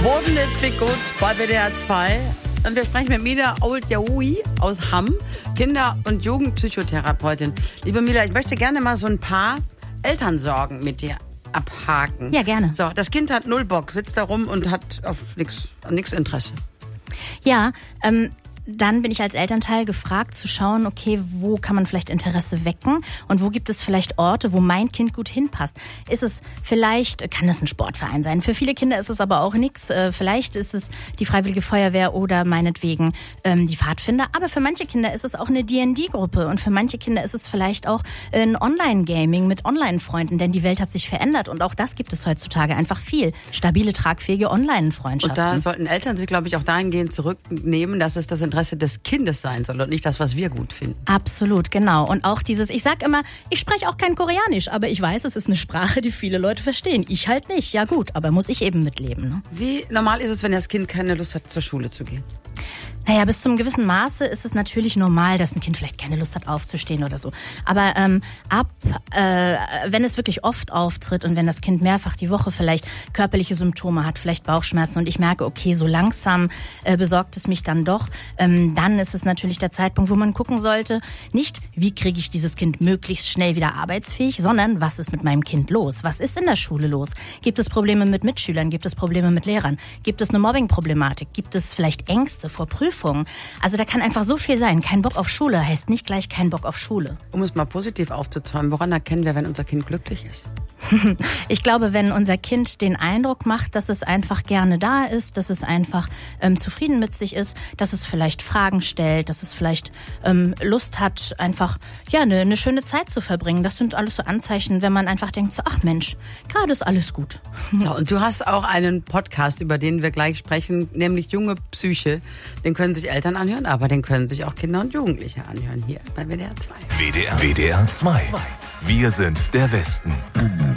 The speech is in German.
Bodenentwickelt gut bei WDR 2. Und wir sprechen mit Mila Old-Yahui aus Hamm, Kinder- und Jugendpsychotherapeutin. Liebe Mila, ich möchte gerne mal so ein paar Elternsorgen mit dir abhaken. Ja, gerne. So, das Kind hat null Bock, sitzt da rum und hat auf nix Interesse. Ja, dann bin ich als Elternteil gefragt zu schauen, okay, wo kann man vielleicht Interesse wecken und wo gibt es vielleicht Orte, wo mein Kind gut hinpasst. Ist es vielleicht, kann es ein Sportverein sein, für viele Kinder ist es aber auch nichts. Vielleicht ist es die Freiwillige Feuerwehr oder meinetwegen die Pfadfinder, aber für manche Kinder ist es auch eine D&D-Gruppe und für manche Kinder ist es vielleicht auch ein Online-Gaming mit Online-Freunden, denn die Welt hat sich verändert und auch das gibt es heutzutage einfach viel. Stabile, tragfähige Online-Freundschaften. Und da sollten Eltern sich, glaube ich, auch dahingehend zurücknehmen, dass es das Interesse des Kindes sein soll und nicht das, was wir gut finden. Absolut, genau. Und auch dieses, ich sag immer, ich spreche auch kein Koreanisch, aber ich weiß, es ist eine Sprache, die viele Leute verstehen. Ich halt nicht. Ja gut, aber muss ich eben mitleben. Ne? Wie normal ist es, wenn das Kind keine Lust hat, zur Schule zu gehen? Naja, bis zum gewissen Maße ist es natürlich normal, dass ein Kind vielleicht keine Lust hat, aufzustehen oder so. Aber wenn es wirklich oft auftritt und wenn das Kind mehrfach die Woche vielleicht körperliche Symptome hat, vielleicht Bauchschmerzen und ich merke, okay, so langsam besorgt es mich dann doch, dann ist es natürlich der Zeitpunkt, wo man gucken sollte, nicht, wie kriege ich dieses Kind möglichst schnell wieder arbeitsfähig, sondern was ist mit meinem Kind los? Was ist in der Schule los? Gibt es Probleme mit Mitschülern? Gibt es Probleme mit Lehrern? Gibt es eine Mobbing-Problematik? Gibt es vielleicht Ängste vor Prüfungen? Also da kann einfach so viel sein. Kein Bock auf Schule heißt nicht gleich kein Bock auf Schule. Um es mal positiv aufzuzäumen, woran erkennen wir, wenn unser Kind glücklich ist? Ich glaube, wenn unser Kind den Eindruck macht, dass es einfach gerne da ist, dass es einfach zufrieden mit sich ist, dass es vielleicht Fragen stellt, dass es vielleicht Lust hat, einfach eine schöne Zeit zu verbringen. Das sind alles so Anzeichen, wenn man einfach denkt, so, ach Mensch, gerade ist alles gut. So, und du hast auch einen Podcast, über den wir gleich sprechen, nämlich Junge Psyche. Den können sich Eltern anhören, aber den können sich auch Kinder und Jugendliche anhören hier bei WDR 2. WDR 2. Wir sind der Westen.